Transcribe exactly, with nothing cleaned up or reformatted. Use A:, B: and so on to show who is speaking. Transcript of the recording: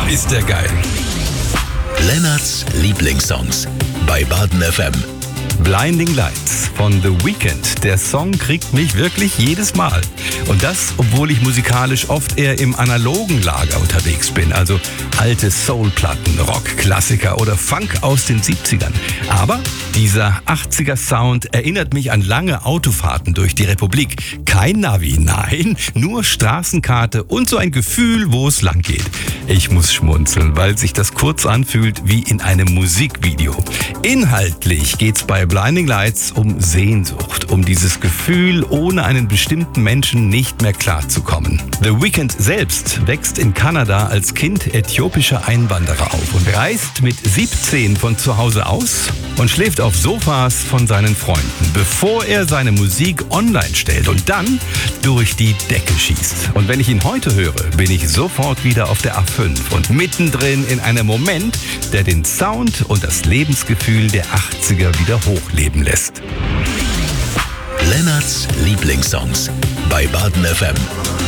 A: ist der geil.
B: Lennarts Lieblingssongs bei Baden F M.
A: Blinding Lights von The Weeknd. Der Song kriegt mich wirklich jedes Mal. Und das, obwohl ich musikalisch oft eher im analogen Lager unterwegs bin. Also alte Soul-Platten, Rock-Klassiker oder Funk aus den siebzigern. Aber dieser achtziger-Sound erinnert mich an lange Autofahrten durch die Republik. Kein Navi, nein, nur Straßenkarte und so ein Gefühl, wo es lang geht. Ich muss schmunzeln, weil sich das kurz anfühlt wie in einem Musikvideo. Inhaltlich geht's bei Blinding Lights um Sehnsucht, um dieses Gefühl, ohne einen bestimmten Menschen nicht mehr klarzukommen. The Weeknd selbst wächst in Kanada als Kind äthiopischer Einwanderer auf und reist mit siebzehn von zu Hause aus und schläft auf Sofas von seinen Freunden, bevor er seine Musik online stellt und dann durch die Decke schießt. Und wenn ich ihn heute höre, bin ich sofort wieder auf der A fünf und mittendrin in einem Moment, der den Sound und das Lebensgefühl der achtziger wieder hochleben lässt.
B: Lennarts Lieblingssongs bei Baden F M.